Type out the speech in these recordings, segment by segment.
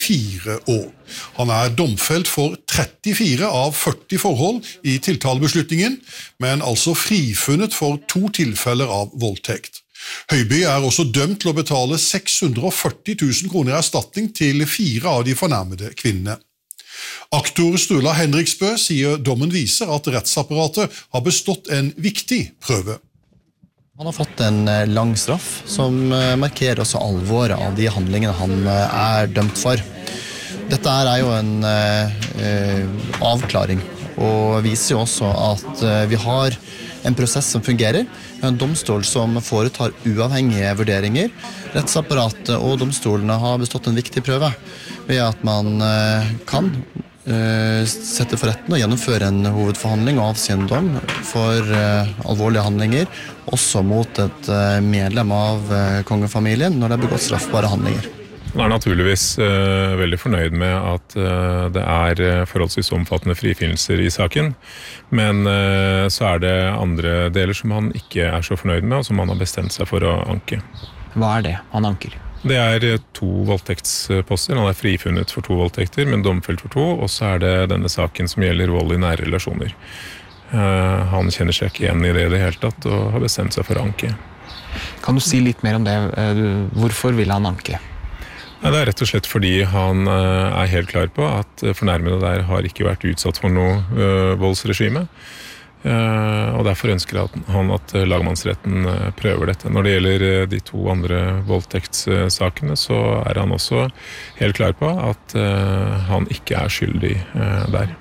4 år. Han domfelt for 34 av 40 forhold i tiltalebeslutningen, men altså frifunnet for 2 tilfeller av voldtekt. Høiby også dømt til å betale 640 000 kroner i erstatning til 4 av de fornærmede kvinnene. Aktor Sturla Henriksbø sier dommen viser at rettsapparatet har bestått en viktig prøve. Han har fått en lang straff som markerer også alvoret av de handlingene han dømt for. Dette jo en avklaring og viser jo også at vi har en prosess som fungerer. Vi har en domstol som foretar uavhengige vurderinger. Rettsapparatet og domstolene har bestått en viktig prøve ved at man kan sette for retten og gjennomføre en hovedforhandling og avsi en dom for alvorlige handlinger, også mot et medlem av kongefamilien når det begått straffbare handlinger. Jeg naturligvis veldig fornøyd med at det forholdsvis omfattende frifinnelser i saken, men så det andre deler som han ikke så fornøyd med, og som han har bestemt seg for å anke. Hva det han anker? Det 2 voldtektsposter. Han frifunnet for 2 voldtekter, men domfelt for 2, og så det denne saken som gjelder vold i nære relasjoner. Han kjenner seg ikke igjen i det hele tatt, og har bestemt seg for å anke. Kan du si litt mer om det? Hvorfor vil han anke? Det rett og slett fordi han helt klar på at fornærmede der har ikke vært utsatt for noe voldsregime, og derfor ønsker han at lagmannsretten prøver dette. Når det gjelder de 2 andre voldtektssakene, så han også helt klar på at han ikke skyldig der.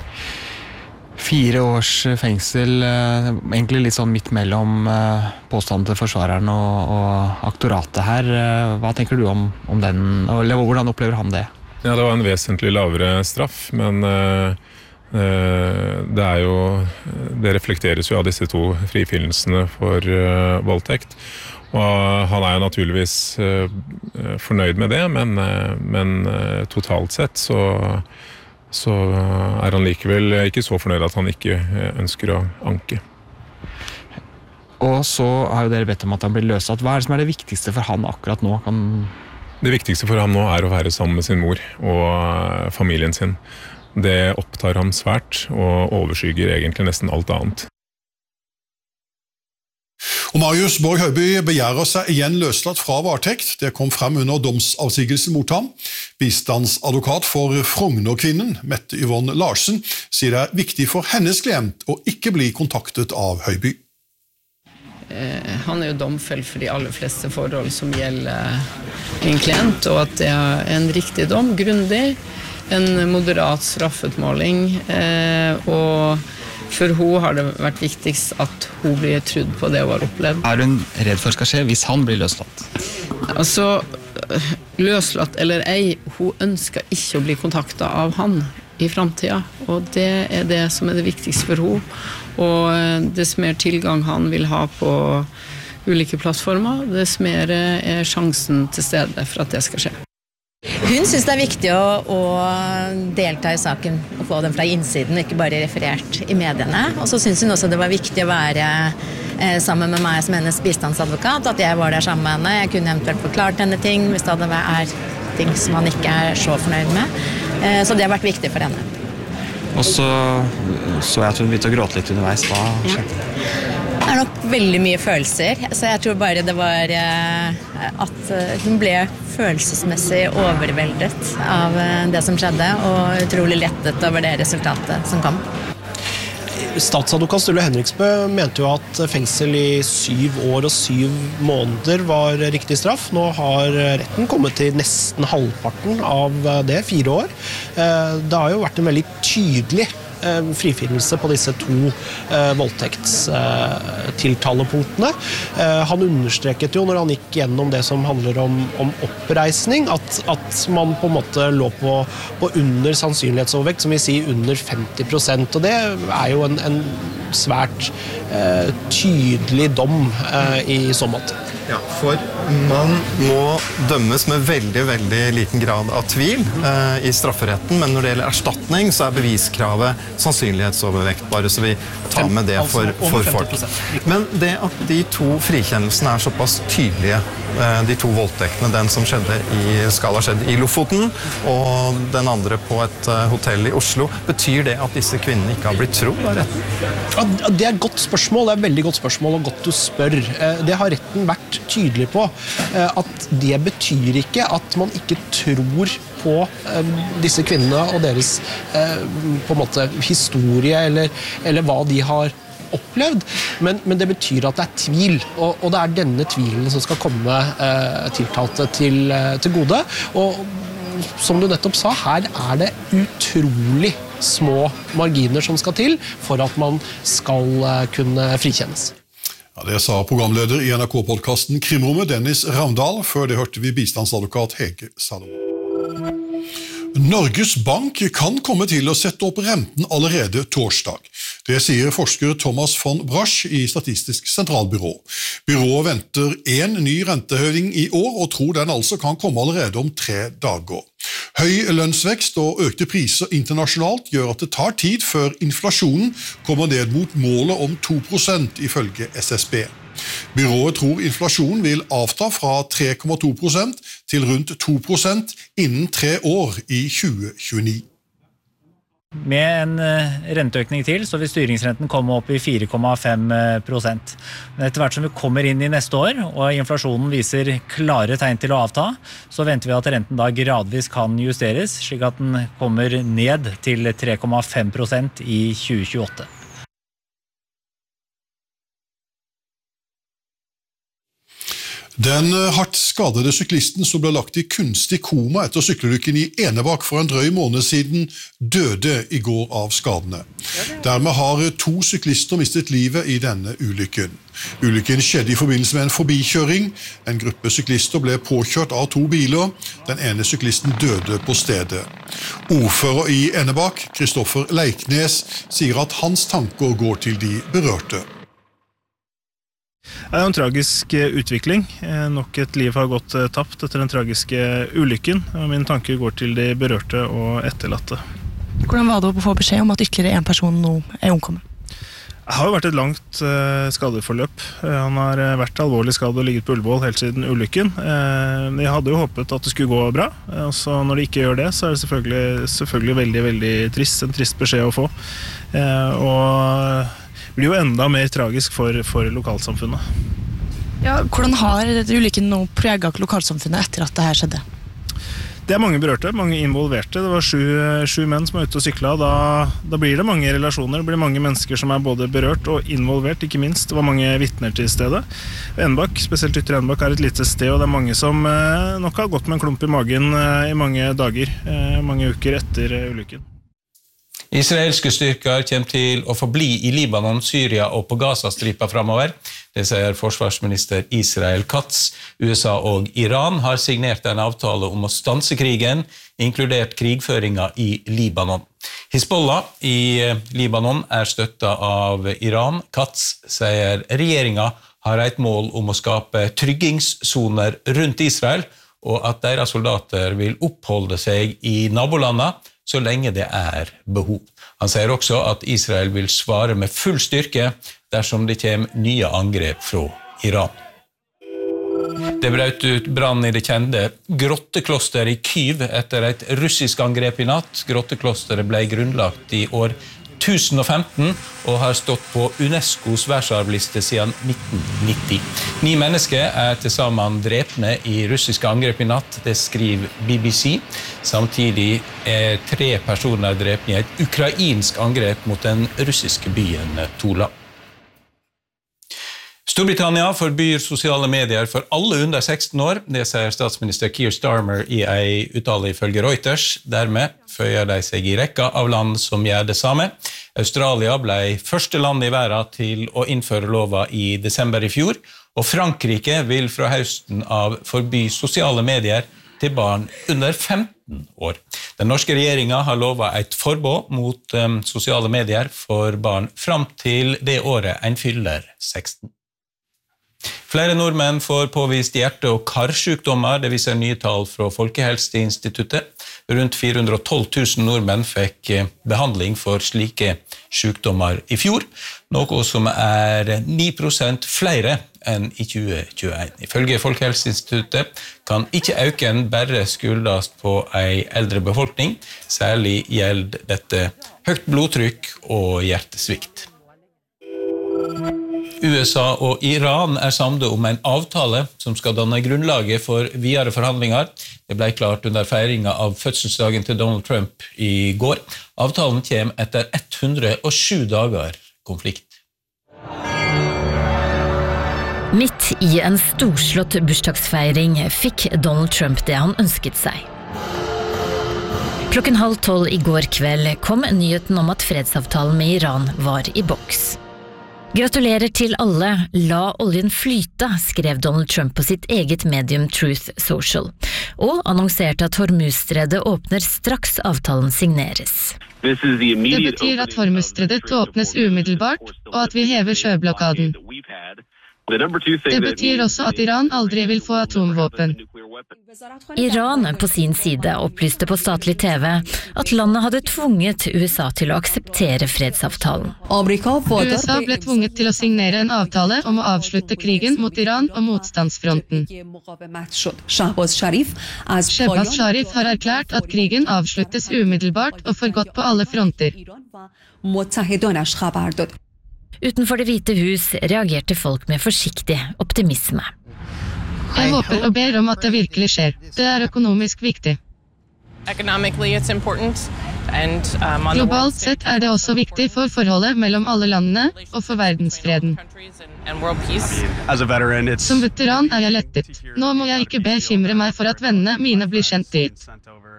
4 års fengsel, egentlig litt sånn midt mellom påstanden til forsvareren og aktoratet her. Hva tenker du om den, eller hvordan opplever han det? Ja, det var en vesentlig lavere straff, men det reflekteres jo av disse 2 frifinnelsene for voldtekt. Og han jo naturligvis fornøyd med det, men totalt sett så han likevel ikke så fornøyd at han ikke ønsker å anke. Og så har jo dere bedt om at han blir løslatt. Hva det som det viktigste for han akkurat nå? Det viktigste for ham nå å være sammen med sin mor og familien sin. Det opptar ham svært og overskygger egentlig nesten alt annet. Og Marius Borg Høiby begjærer seg igjen løslatt fra varetekt. Det kom frem under domsavsigelsen mot ham. Bistandsadvokat for Frogner-kvinnen, Mette Yvonne Larsen, sier det viktig for hennes klient å ikke bli kontaktet av Høiby. Han jo domfelt for de aller fleste forhold som gjelder en klient, og at det en riktig dom, grundig, en moderat straffutmåling, og for hun har det vært viktigst at hun blir trudd på det hun har opplevd. Hun redd for skal skje hvis han blir løslatt? Altså, løslatt eller ei, hun ønsker ikke å bli kontaktet av han i fremtiden, og det det som det viktigste for hun. Og dess mer tilgang han vil ha på ulike plattformer, dess mer sjansen til stede for at det skal skje. Hun synes det viktig å delta i saken og få den fra innsiden, ikke bare referert i mediene. Og så synes hun også det var viktig å være sammen med meg som hennes bistandsadvokat, at jeg var der sammen med henne. Jeg kunne eventuelt forklart henne ting hvis det ting som han ikke så fornøyd med. Så det har vært viktig for henne. Og så jeg at hun begynte å gråte litt underveis. Hva skjedde? Det nok veldig mye følelser, så jeg tror bare det var at hun ble følelsesmessig overveldet av det som skjedde, og utrolig lettet over det resultatet som kom. Statsadvokat Sturla Henriksbø mente jo at fengsel i 7 år og 7 måneder var riktig straff. Nå har retten kommet til nesten halvparten av det, 4 år. Det har jo vært en veldig tydelig frifinnelse på disse 2 voldtektstiltalepunktene. Han understreket jo når han gikk gjennom det som handler om oppreisning, at man på en måte lå på under sannsynlighetsovervekt, som vi sier under 50%, og det jo en svært tydelig dom i så måte. Ja, for man må dømmes med veldig, veldig liten grad av tvil i strafferetten, men når det gjelder erstatning, så beviskravet sannsynlighetsovervekt, bare så vi tar med det for folk. Men det at de to frikjennelsene såpass tydelige, de to voldtektene, den som skal ha skjedd i Lofoten, og den andre på et hotell i Oslo, betyr det at disse kvinnene ikke har blitt trodd av retten? Ja, det et godt spørsmål, det et veldig godt spørsmål, og godt du spør. Det har retten vært tydelig på, at det betyr ikke at man ikke tror på disse kvinnene og deres på en måte historie eller hva de har opplevd, men det betyr at det tvil, og det denne tvilen som skal komme tiltalte til gode, og som du nettopp sa, her det utrolig små marginer som skal til for at man skal kunne frikjennes. Ja, det sa programleder i NRK-podcasten Krimrommet, Dennis Ravndal. Før det hørte vi bistandsadvokat Hege Salomon. Norges Bank kan komme til å sette opp renten allerede torsdag. Det sier forsker Thomas von Brasch i Statistisk sentralbyrå. Byrået venter en ny rentehøyning i år, og tror den altså kan komme allerede om 3 dager. Høy lønnsvekst og økte priser internasjonalt gjør at det tar tid før inflasjonen kommer ned mot målet om 2% ifølge SSB. Byrået tror inflasjonen vil avta fra 3,2% til rundt 2% innen 3 år i 2029. Med en renteøkning til, så vil styringsrenten komme opp i 4,5%. Men etter hvert som vi kommer inn i neste år, og inflasjonen viser klare tegn til å avta, så venter vi at renten da gradvis kan justeres, slik at den kommer ned til 3,5% i 2028. Den hardt skadede syklisten som ble lagt i kunstig koma etter sykkelulykken i Enebakk for en drøy måned siden, døde i går av skadene. Dermed har 2 syklister mistet livet i denne ulykken. Ulykken skjedde i forbindelse med en forbikjøring. En gruppe syklister ble påkjørt av 2 biler. Den ene syklisten døde på stedet. Ordfører i Enebakk, Kristoffer Leiknes, sier at hans tanker går til de berørte. Det en tragisk utvikling. Nok et liv har gått tapt etter den tragiske ulykken. Mine tanker går til de berørte og etterlatte. Hvordan var det å få beskjed om at ytterligere en person nå omkommet? Det har jo vært et langt skadeforløp. Han har vært alvorlig skadet og ligget på Ullevål helt siden ulykken. Jeg hadde jo håpet at det skulle gå bra. Så når det ikke gjør det, så det selvfølgelig veldig, veldig trist. En trist beskjed å få. Og det blir jo enda mer tragisk for lokalsamfunnet. Ja, hvordan har ulykken nå preget lokalsamfunnet etter at det her skjedde? Det mange berørte, mange involverte. Det var 7 menn som var ute og syklet. Da blir det mange relasjoner, det blir mange mennesker som både berørt og involvert, ikke minst. Det var mange vittner til stedet. Enebakk, spesielt Ytre Enebakk, et lite sted, og det mange som nok har gått med en klump i magen i mange dager, mange uker etter ulykken. Israelske styrker kommer til å forbli i Libanon, Syria og på Gazastripa fremover. Det sier forsvarsminister Israel Katz. USA og Iran har signert en avtale om å stanse krigen, inkludert krigføringa i Libanon. Hizbollah i Libanon støttet av Iran. Katz sier regjeringa har et mål om å skape tryggingssoner rundt Israel, og at deres soldater vil oppholde seg i nabolandet så lenge det behov. Han sier også at Israel vil svare med full styrke dersom det kommer nye angrep fra Iran. Det brøt ut brann i det kjente grotteklosteret i Kyiv etter et russisk angrep i natt. Grotteklosteret ble grunnlagt i år 1015 og har stått på UNESCOs verdensarvliste siden 1990. 9 mennesker til sammen drepne i russiske angrep i natt, det skriver BBC. Samtidig 3 personer drepne i et ukrainsk angrep mot den russiske byen Tula. Storbritannia forbyr sosiale medier for alle under 16 år, det sier statsminister Keir Starmer i en uttale ifølge Reuters. Dermed føyer de seg i rekka av land som gjør det samme. Australia ble første land i verden til å innføre lova i desember i fjor, og Frankrike vil fra høsten av forby sosiale medier til barn under 15 år. Den norske regjeringen har lovet et forbud mot sosiale medier for barn fram til det året en fyller 16. Flere nordmenn får påvist hjerte- og karsykdommer, det viser nye tall fra Folkehelseinstituttet. Rundt 412 000 nordmenn fikk behandling for slike sykdommer i fjor, noe som 9% flere enn i 2021. Ifølge Folkehelseinstituttet kan ikke øken bare skyldes på en eldre befolkning, særlig gjelder dette høyt blodtrykk og hjertesvikt. USA og Iran samlet om en avtale som skal danne grunnlaget for videre forhandlinger. Det ble klart under feiringen av fødselsdagen til Donald Trump i går. Avtalen kommer etter 107 dager konflikt. Midt i en storslått bursdagsfeiring fikk Donald Trump det han ønsket seg. 11:30 i går kveld kom nyheten om at fredsavtalen med Iran var i boks. Gratulerer til alle, la oljen flyte, skrev Donald Trump på sitt eget medium Truth Social, og annonserte at Hormuzstredet åpner straks avtalen signeres. Det betyr at Hormuzstredet åpnes umiddelbart, og at vi hever sjøblokaden. Det betyr også at Iran aldri vil få atomvåpen. Iran på sin side opplyste på statlig TV at landet hadde tvunget USA til å akseptere fredsavtalen. USA ble tvunget til å signere en avtale om å avslutte krigen mot Iran og motstandsfronten. Shehbaz Sharif har erklært at krigen avsluttes umiddelbart og for godt på alle fronter. Utenfor Det hvite hus reagerte folk med forsiktig optimisme. Jeg håper og ber om at det virkelig skjer. Det økonomisk viktig. Globalt sett det også viktig for forholdet mellom alle landene og for verdensfreden. Som veteran jeg lettet. Nå må jeg ikke bekymre meg for at vennene mine blir sendt dit.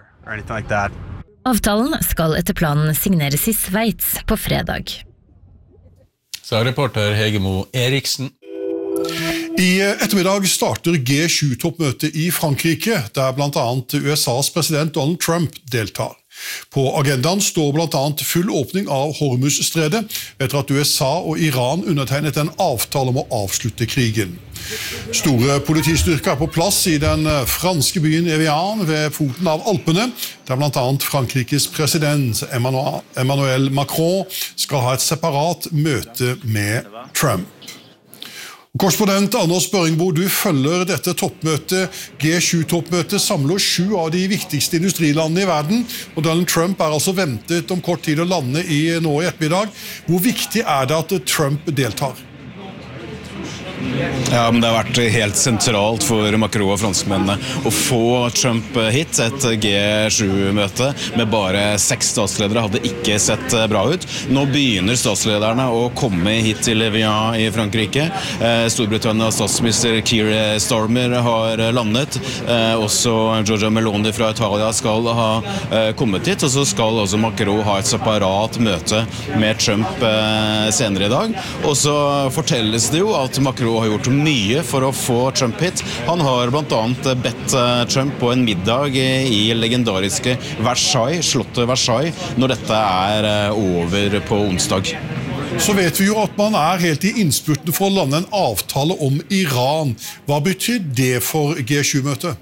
Avtalen skal etter planen signeres i Sveits på fredag. Sa reporter Hegemo Eriksen. I ettermiddag starter G7-toppmøtet i Frankrike, der blant annet USAs president Donald Trump deltar. På agendaen står blant annet full åpning av Hormuzstredet, etter at USA og Iran undertegnet en avtale om å avslutte krigen. Store politistyrker på plass i den franske byen Evian ved foten av Alpene, der blant annet Frankrikes president Emmanuel Macron skal ha et separat møte med Trump. Korrespondent Anders Børingbo, du følger dette toppmøtet. G7-toppmøtet samler 7 av de viktigste industrilandene i verden, og Donald Trump altså ventet om kort tid å lande nå i ettermiddag. Hvor viktig det at Trump deltar? Ja, men det har vært helt sentralt for Macron og franskmennene å få Trump hit. Et G7-møte med bare 6 statsledere hadde ikke sett bra ut. Nå begynner statslederne å komme hit til Evian i Frankrike. Storbritannias statsminister Keir Starmer har landet. Også Giorgia Meloni fra Italia skal ha kommet hit, og så skal også Macron ha et separat møte med Trump senere i dag. Og så fortelles det jo at Macron har gjort mye for å få Trump hit. Han har blant annet bedt Trump på en middag i legendariske Versailles, slottet Versailles, når dette over på onsdag. Så vet vi jo at man helt i innspurten for å lande en avtale om Iran. Hva betyr det for G7-møtet?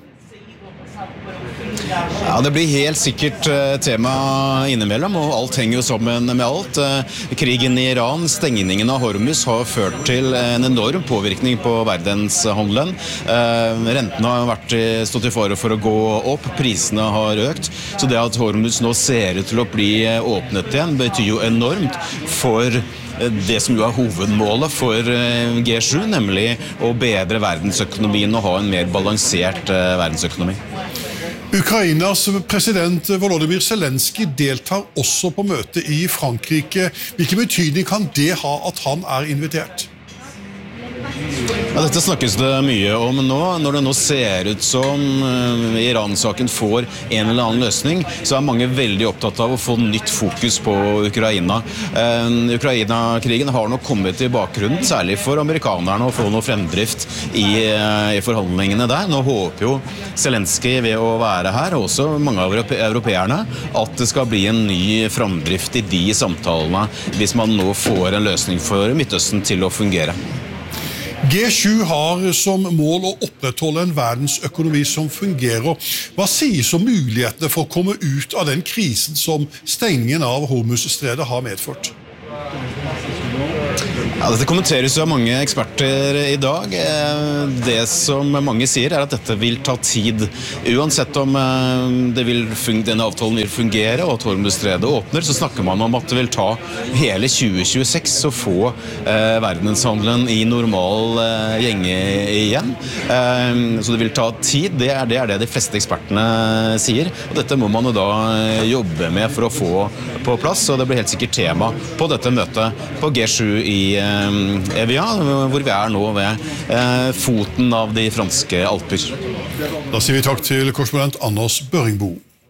Ja, det blir helt sikkert tema innimellom, og alt henger jo sammen med alt. Krigen i Iran, stengningen av Hormuz har ført til en enorm påvirkning på verdenshandelen. Rentene har stått i fare for å gå opp, prisene har økt, så det at Hormuz nå ser ut til å bli åpnet igjen, betyr jo enormt for det som jo hovedmålet for G7, nemlig å bedre verdensøkonomien og ha en mer balansert verdensøkonomi. Ukrainas president Volodymyr Zelensky deltar også på møtet i Frankrike. Hvilken betydning kan det ha at han invitert? Ja, dette snakkes det mye om nå. Når det nå ser ut som Iran-saken får en eller annen løsning, så mange veldig opptatt av å få nytt fokus på Ukraina. Ukraina-krigen har nok kommet i bakgrunnen, særlig for amerikanerne, å få noe fremdrift i forhandlingene der. Nå håper jo Zelensky ved å være her, og også mange av europeerne, at det skal bli en ny fremdrift i de samtalene, hvis man nå får en løsning for Midtøsten til å fungere. G7 har som mål å opprettholde en verdensøkonomi som fungerer. Hva sies om mulighetene for å komme ut av den krisen som stengningen av Hormuzstredet har medført? Ja, dette kommenteres av mange eksperter i dag. Det som mange sier at dette vil ta tid. Uansett om denne avtalen vil fungere og at Hormuzstredet åpner, så snakker man om at det vil ta hele 2026 å få verdenshandelen i normal gjenge igjen. Så det vil ta tid, det er det de fleste ekspertene sier. Og dette må man jo da jobbe med for å få på plass, og det blir helt sikkert tema på dette møtet på G7 i Evian, hvor vi nå ved foten av de franske Alper. Da sier vi takk til korrespondent Anders Børringbo.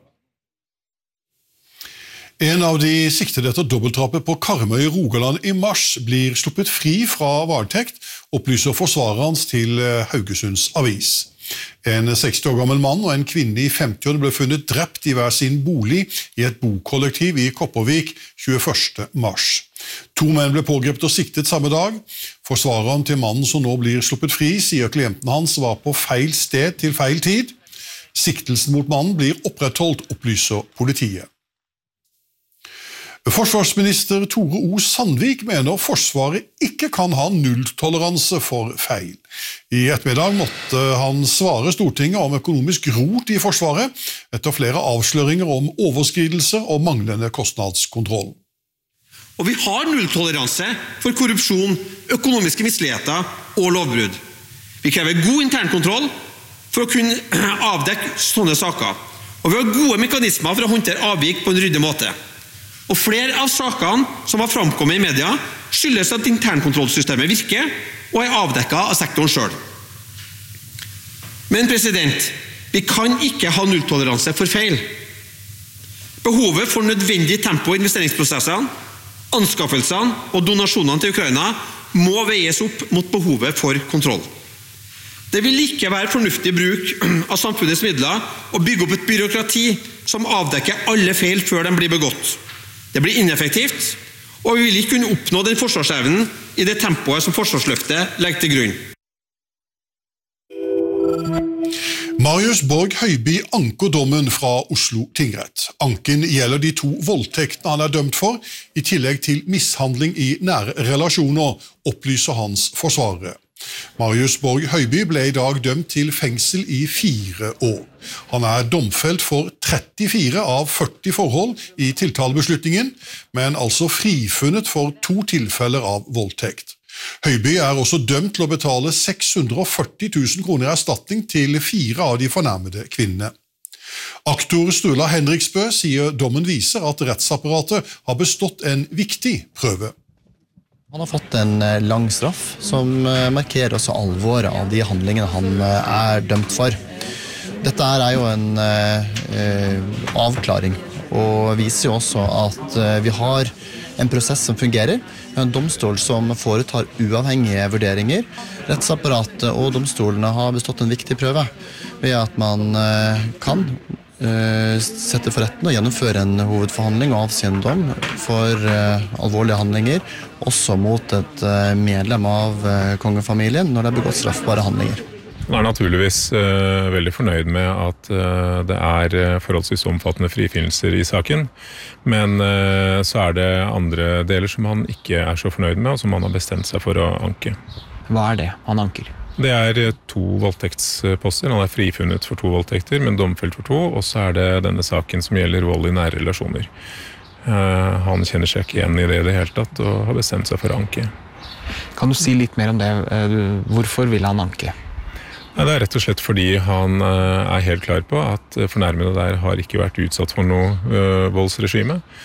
En av de siktede etter dobbeltdrapet på Karmøy i Rogaland i mars blir sluppet fri fra varetekt, opplyser forsvareren hans til Haugesunds Avis. En 60 år gammel mann og en kvinne i 50-årene ble funnet drept i hver sin bolig i et bokollektiv i Kopervik 21. mars. 2 menn ble pågrepet og siktet samme dag. Forsvareren til mannen som nå blir sluppet fri, sier klienten hans var på feil sted til feil tid. Siktelsen mot mannen blir opprettholdt, opplyser politiet. Forsvarsminister Tore O. Sandvik mener Forsvaret ikke kan ha nulltoleranse for feil. I ettermiddag måtte han svare Stortinget om økonomisk rot i Forsvaret etter flere avsløringer om overskridelser og manglende kostnadskontroll. Og vi har nulltoleranse for korrupsjon, økonomiske misligheter og lovbrudd. Vi krever god internkontroll for å kunne avdekke sånne saker. Og vi har gode mekanismer for å håndtere avvik på en ryddig måte. Og flere av sakene som har framkommet i media skyldes at internkontrollsystemet virker og er avdekket av sektoren selv. Men vi kan ikke ha nulltoleranse for feil. Behovet for nødvendig tempo i investeringsprosessene, anskaffelsene og donasjonene til Ukraina må veies opp mot behovet for kontroll. Det vil ikke være fornuftig bruk av samfunnets midler å bygge opp et byråkrati som avdekker alle feil før de blir begått. Det blir ineffektivt, og vi vil ikke kunne oppnå den forsvarsevnen i det tempoet som forsvarsløftet legger til grunn. Marius Borg Høiby anker dommen fra Oslo tingrett. Anken gjelder de 2 voldtektene han er dømt for, i tillegg til mishandling i nære relasjoner, opplyser hans forsvarere. Marius Borg Høiby ble i dag dømt til fengsel i 4 år. Han er domfelt for 34 av 40 forhold i tiltalebeslutningen, men altså frifunnet for 2 tilfeller av voldtekt. Høiby er også dømt til å betale 640 000 kroner i erstatning til 4 av de fornærmede kvinnene. Aktor Sturla Henriksbø sier dommen viser at rettsapparatet har bestått en viktig prøve. Han har fått en lang straff som markerer også alvoret av de handlingene han er dømt for. Dette er jo en avklaring, og viser jo også at vi har en prosess som fungerer. En domstol som foretar uavhengige vurderinger. Rettsapparatet og domstolene har bestått en viktig prøve ved at man kan sette for retten og gjennomføre en hovedforhandling og avsi en dom for alvorlige handlinger, også mot et medlem av kongefamilien når det er begått straffbare handlinger. Jeg er naturligvis veldig fornøyd med at det er forholdsvis omfattende frifinnelser i saken, men så er det andre deler som han ikke er så fornøyd med, og som han har bestemt seg for å anke. Hva er det han anker? Det er 2 voldtektsposter. Han er frifunnet for 2 voldtekter, men domfelt for 2, og så er det denne saken som gjelder vold i nære relasjoner. Han kjenner seg ikke igjen i det hele tatt, og har bestemt seg for å anke. Kan du si litt mer om det? Hvorfor vil han anke? Det er rett og slett fordi han er helt klar på at fornærmede der har ikke vært utsatt for noe voldsregime.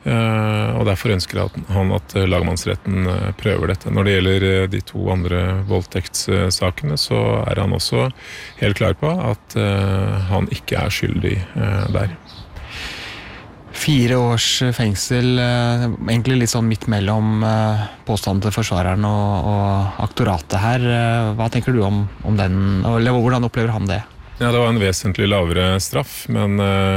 Og derfor ønsker han at lagmannsretten prøver dette. Når det gjelder de 2 andre voldtektssakene, så han også helt klar på at han ikke skyldig der. 4 års fengsel, egentlig litt sånn midt mellom påstanden til forsvareren og aktoratet her. Hva tenker du om den, eller hvordan opplever han det? Ja, det var en vesentlig lavere straff, men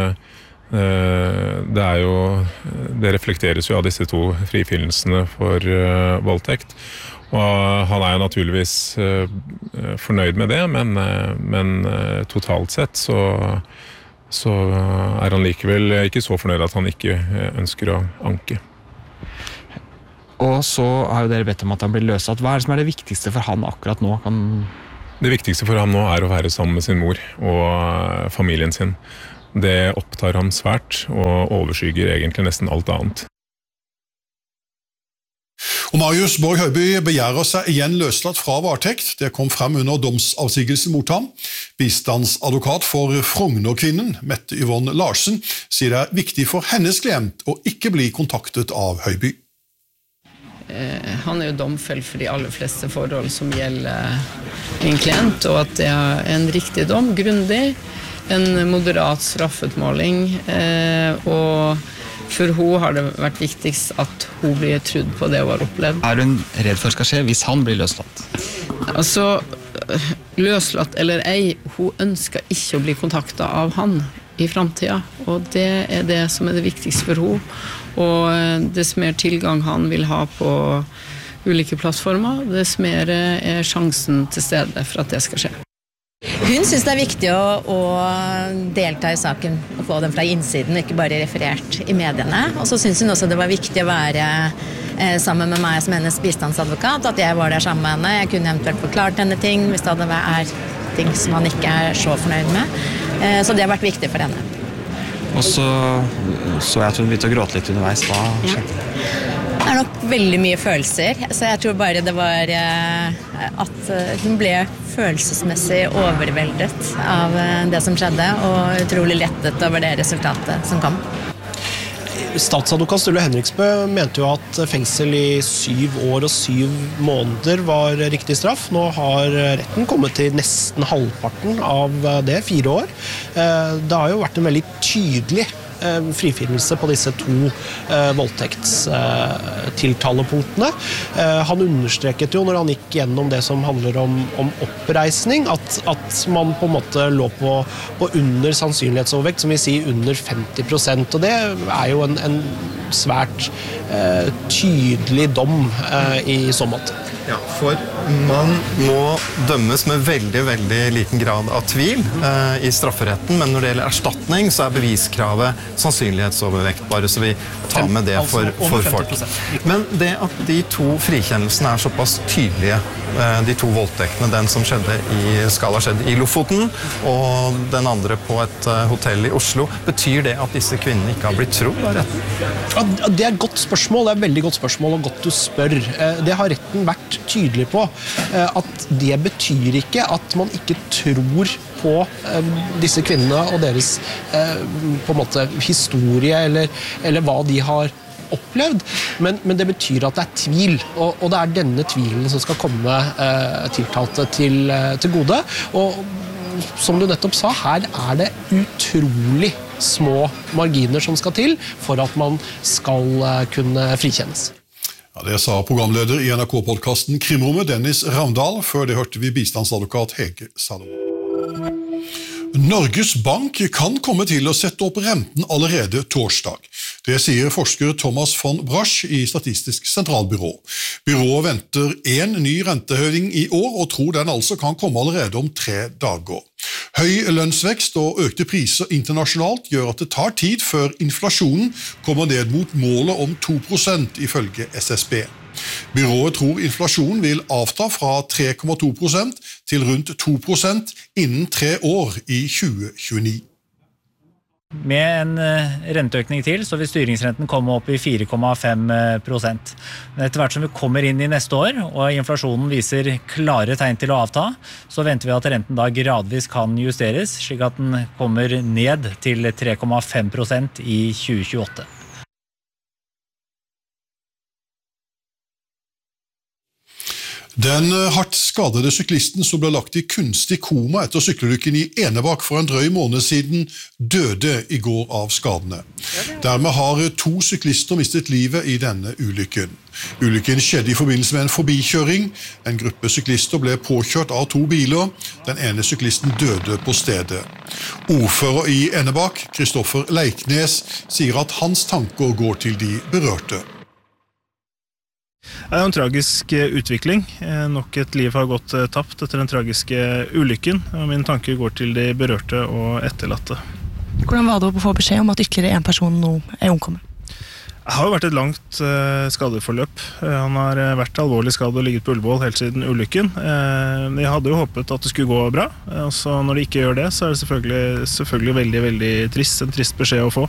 det reflekteres jo av disse 2 frifinnelsene for voldtekt. Og han jo naturligvis fornøyd med det, men totalt sett så han likevel ikke så fornøyd at han ikke ønsker å anke. Og så har jo dere bedt om at han blir løslatt. Hva det som det viktigste for han akkurat nå? Det viktigste for ham nå å være sammen med sin mor og familien sin. Det opptar ham svært og overskygger egentlig nesten alt annet. Og Marius Borg Høiby begjærer seg igjen løslatt fra varetekt. Det kom frem under domsavsigelsen mot ham. Bistandsadvokat for Frogner-kvinnen, Mette Yvonne Larsen, sier det viktig for hennes klient å ikke bli kontaktet av Høiby. Han jo domfelt for de aller fleste forhold som gjelder min klient, og at det en riktig dom, grundig, en moderat straffutmåling, og for hun har det vært viktigst at hun blir trudd på det hun har opplevd. Hun redd for skal skje hvis han blir løslatt? Altså, løslatt eller ei, hun ønsker ikke å bli kontaktet av han i fremtiden, og det det som det viktigste for hun. Og dess mer tilgang han vil ha på ulike plattformer, dess mer sjansen til stede for at det skal skje. Hun synes det viktig å delta i saken og få den fra innsiden, ikke bare referert i mediene. Og så synes hun også det var viktig å være sammen med meg som hennes bistandsadvokat, at jeg var der sammen med henne. Jeg kunne eventuelt forklart henne ting hvis det ting som han ikke så fornøyd med. Så det har vært viktig for henne. Og så jeg at hun begynte å gråte litt underveis. Hva skjedde? Det nok veldig mye følelser, så jeg tror bare det var at hun ble følelsesmessig overveldet av det som skjedde, og utrolig lettet over det resultatet som kom. Statsadvokat Sturle Henriksbø mente jo at fengsel i 7 år og 7 måneder var riktig straff. Nå har retten kommet til nesten halvparten av det, 4 år. Det har jo vært en veldig tydelig frifinnelse på disse 2 voldtektstiltalepunktene. Han understreket jo når han gikk gjennom det som handler om oppreisning, at man på en måte lå på under sannsynlighetsovervekt, som vil si under 50%, og det jo en svært tydelig dom i så måte. Ja, for man må dømmes med veldig, veldig liten grad av tvil i strafferetten, men når det gjelder erstatning, så beviskravet sannsynlighetsovervekt, bare så vi tar med det for folk. Men det at de 2 frikjennelsene såpass tydelige, de 2 voldtektene, den som skal ha skjedd i Lofoten, og den andre på et hotell i Oslo, betyr det at disse kvinnene ikke har blitt trodd av retten? Ja, det et godt spørsmål, det et veldig godt spørsmål, og godt du spør. Det har retten vært tydelig på, at det betyr ikke at man ikke tror på disse kvinnene og deres på en måte historie eller hva de har opplevd, men det betyr at det tvil, og det denne tvilen som skal komme tiltalte til gode, og som du nettopp sa, her det utrolig små marginer som skal til for at man skal kunne frikjennes. Ja, det sa programleder i NRK-podcasten Krimrommet, Dennis Ravndal. Før det hørte vi bistandsadvokat Hege Salomon. Norges Bank kan komme til å sette opp renten allerede torsdag. Det sier forsker Thomas von Brasch i Statistisk sentralbyrå. Byrået venter en ny rentehøyning i år, og tror den altså kan komme allerede om 3 dager. Høy lønnsvekst og økte priser internasjonalt gjør at det tar tid før inflasjonen kommer ned mot målet om 2% ifølge SSB. Byrået tror inflasjonen vil avta fra 3,2% til rundt 2% innen 3 år i 2029. Med en renteøkning til, så vil styringsrenten komme opp i 4,5%. Men etter hvert som vi kommer inn i neste år, og inflasjonen viser klare tegn til å avta, så venter vi at renten da gradvis kan justeres, slik at den kommer ned til 3,5% i 2028. Den hardt skadede syklisten som ble lagt i kunstig koma etter sykkelulykken i Enebakk for en drøy måned siden, døde i går av skadene. Dermed har 2 syklister mistet livet i denne ulykken. Ulykken skjedde i forbindelse med en forbikjøring. En gruppe syklister ble påkjørt av 2 biler. Den ene syklisten døde på stedet. Ordfører i Enebakk, Kristoffer Leiknes, sier at hans tanker går til de berørte. Det en tragisk utvikling. Nok et liv har gått tapt etter den tragiske ulykken. Mine tanker går til de berørte og etterlatte. Hvordan var det å få beskjed om at ytterligere en person nå omkommet? Det har jo vært et langt skadeforløp. Han har vært alvorlig skadet og ligget på Ullevål helt siden ulykken. Jeg hadde jo håpet at det skulle gå bra. Så når det ikke gjør det, så det selvfølgelig veldig, veldig trist. En trist beskjed å få.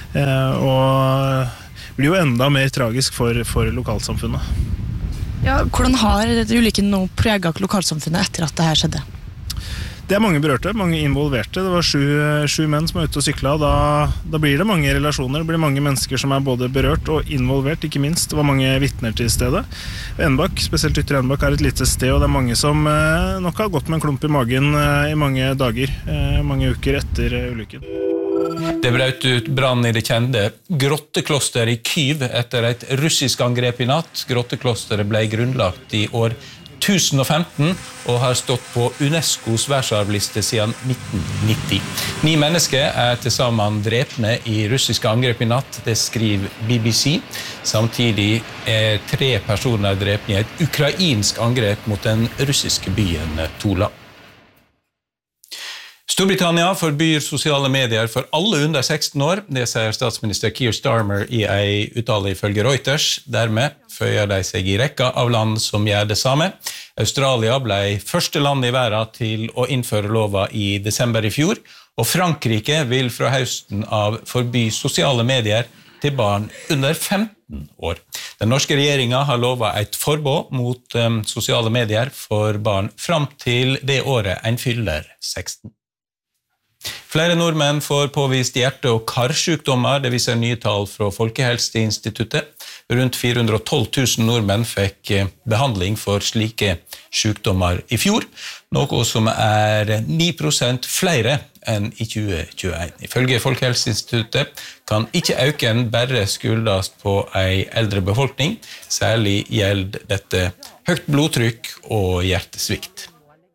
Og det blir jo enda mer tragisk for lokalsamfunnet. Ja, hvordan har ulykken nå preget lokalsamfunnet etter at det her skjedde? Det mange berørte, mange involverte. Det var 7 menn som var ute og syklet. Da blir det mange relasjoner, det blir mange mennesker som både berørt og involvert, ikke minst. Det var mange vittner til stedet. Enebakk, spesielt Ytre Enebakk, et lite sted, og det mange som nok har gått med en klump i magen i mange dager, mange uker etter ulykken. Det brøt ut brann i det kjente grottekloster i Kyiv etter et russisk angrep i natt. Grotteklosteret ble grunnlagt i år 1015 og har stått på UNESCOs verdensarvliste siden 1990. 9 mennesker til sammen drepne i russiske angrep i natt, det skriver BBC. Samtidig 3 personer drepne i et ukrainsk angrep mot den russiske byen Tula. Storbritannia forbyr sosiale medier for alle under 16 år, det sier statsminister Keir Starmer i en uttale ifølge Reuters. Dermed føyer de seg i rekka av land som gjør det samme. Australia ble første land i verden til å innføre lova i desember i fjor, og Frankrike vil fra høsten av forby sosiale medier til barn under 15 år. Den norske regjeringen har lovet et forbud mot sosiale medier for barn fram til det året en fyller 16. Flere nordmenn får påvist hjerte- og karsykdommer, det viser nye tall fra Folkehelseinstituttet. Rundt 412 000 nordmenn fikk behandling for slike sykdommer i fjor, noe som 9% flere enn i 2021. Ifølge Folkehelseinstituttet kan ikke øken bare skyldes på en eldre befolkning, særlig gjelder dette høyt blodtrykk og hjertesvikt.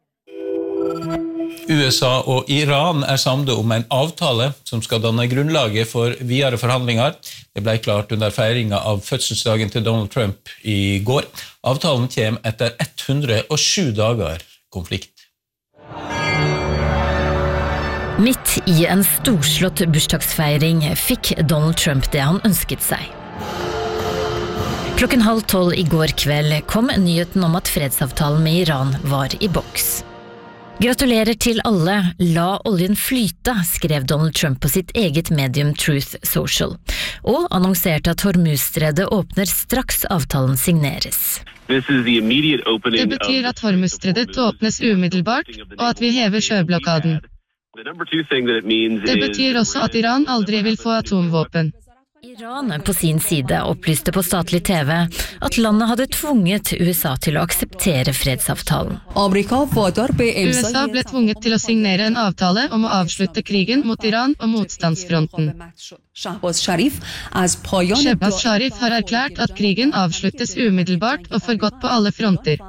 USA og Iran samlet om en avtale som skal danne grunnlaget for videre forhandlinger. Det ble klart under feiringen av fødselsdagen til Donald Trump i går. Avtalen kommer etter 107 dager konflikt. Midt i en storslått bursdagsfeiring fikk Donald Trump det han ønsket seg. 11:30 i går kveld kom nyheten om at fredsavtalen med Iran var i boks. Gratulerer til alle, la oljen flyte, skrev Donald Trump på sitt eget medium Truth Social, og annonserte at Hormuzstredet åpner straks avtalen signeres. Det betyr at Hormuzstredet åpnes umiddelbart, og at vi hever sjøblokaden. Det betyr også at Iran aldri vil få atomvåpen. Iran på sin side opplyste på statlig TV at landet hadde tvunget USA til å akseptere fredsavtalen. USA ble tvunget til å signere en avtale om å avslutte krigen mot Iran og motstandsfronten. Shehbaz Sharif har erklært at krigen avsluttes umiddelbart og for godt på alle fronter.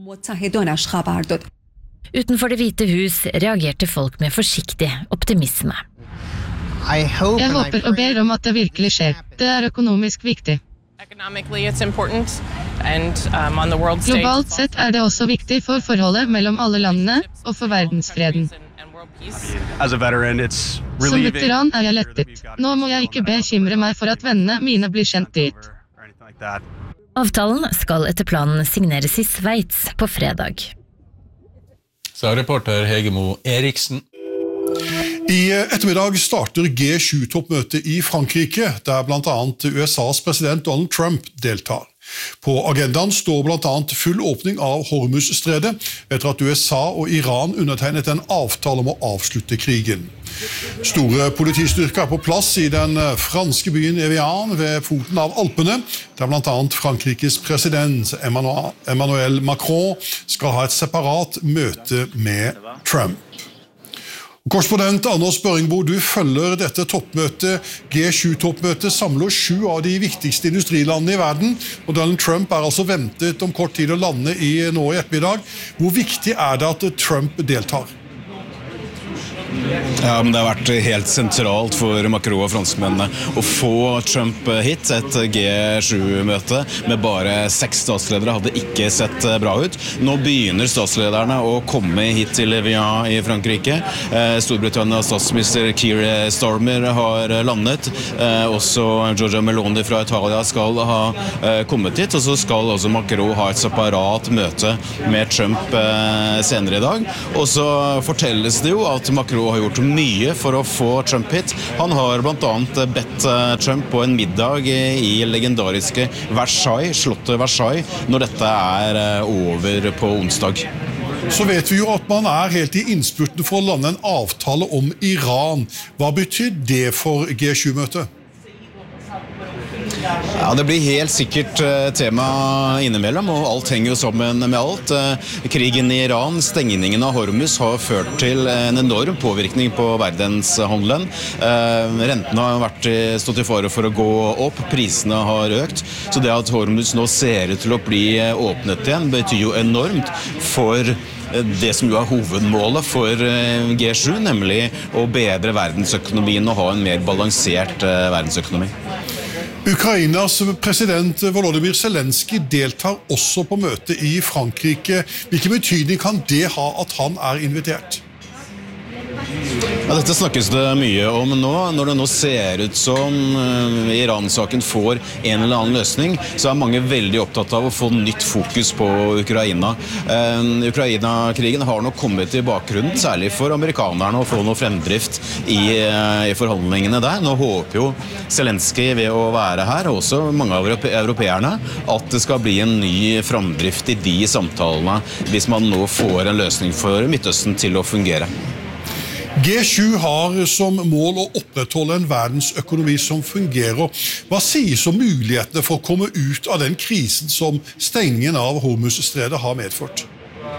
Utenfor Det hvite hus reagerte folk med forsiktig optimisme. Jeg håper og ber om at det virkelig skjer. Det økonomisk viktig. Globalt sett det også viktig for forholdet mellom alle landene og for verdensfreden. Som veteran jeg lettet. Nå må jeg ikke bekymre meg for at vennene mine blir sendt dit. Avtalen skal etter planen signeres i Sveits på fredag. Sa reporter Hegemo Eriksen. I ettermiddag starter G7-toppmøtet i Frankrike, der blant annet USAs president Donald Trump deltar. På agendaen står blant annet full åpning av Hormuzstredet, etter at USA og Iran undertegnet en avtale om å avslutte krigen. Store politistyrker på plass i den franske byen Evian ved foten av Alpene, der blant annet Frankrikes president Emmanuel Macron skal ha et separat møte med Trump. Korrespondent Anders Børingbo, du følger dette toppmøtet. G7-toppmøtet samler 7 av de viktigste industrilandene i verden, og Donald Trump altså ventet om kort tid å lande nå i ettermiddag. Hvor viktig det at Trump deltar? Ja, men det har vært helt sentralt for Macron og franskmennene å få Trump hit. Et G7-møte med bare 6 statsledere hadde ikke sett bra ut. Nå begynner statslederne å komme hit til Evian i Frankrike. Storbritannias statsminister Keir Starmer har landet. Også Giorgia Meloni fra Italia skal ha kommet hit. Og så skal også Macron ha et separat møte med Trump senere i dag. Og så fortelles det jo at Macron har gjort mye for å få Trump hit. Han har blant annet bedt Trump på en middag i legendariske Versailles, slottet Versailles, når dette over på onsdag. Så vet vi jo at man helt i innspurten for å lande en avtale om Iran. Hva betyr det for G7-møtet? Ja, det blir helt sikkert tema innimellom, og alt henger jo sammen med alt. Krigen i Iran, stengningen av Hormuz har ført til en enorm påvirkning på verdenshandelen. Rentene har stått i fare for å gå opp, prisene har økt, så det at Hormuz nå ser ut til å bli åpnet igjen, betyr jo enormt for det som jo hovedmålet for G7, nemlig å bedre verdensøkonomien og ha en mer balansert verdensøkonomi. Ukrainas president Volodymyr Zelensky deltar også på møte i Frankrike. Hvilken betydning kan det ha at han invitert? Ja, dette snakkes det mye om nå. Når det nå ser ut som Iran-saken får en eller annen løsning, så mange veldig opptatt av å få nytt fokus på Ukraina. Ukraina-krigen har nok kommet i bakgrunnen, særlig for amerikanerne, å få noe fremdrift i forhandlingene der. Nå håper jo Zelensky ved å være her, og også mange av europeerne, at det skal bli en ny fremdrift i de samtalene, hvis man nå får en løsning for Midtøsten til å fungere. G7 har som mål å opprettholde en verdensøkonomi som fungerer. Hva sies om mulighetene for å komme ut av den krisen som stengningen av Hormuz-stredet har medført?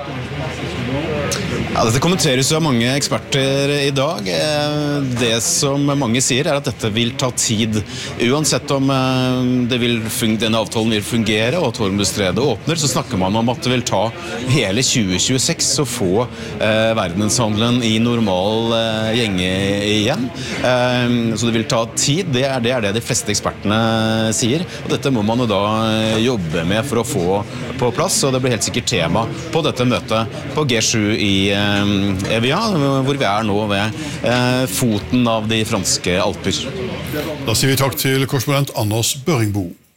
Ja, dette kommenteres av mange eksperter i dag. Det som mange sier at dette vil ta tid. Uansett om denne avtalen vil fungere og at Hormuz-stredet åpner, så snakker man om at det vil ta hele 2026 å få verdenshandelen i normal gjenge igjen. Så det vil ta tid, det det de fleste ekspertene sier. Og dette må man jo da jobbe med for å få på plass, og det blir helt sikkert tema på dette møtet på G7 i Evian, hvor vi nå ved foten av de franske Alper. Da sier vi takk til korrespondent Anders Børingbo.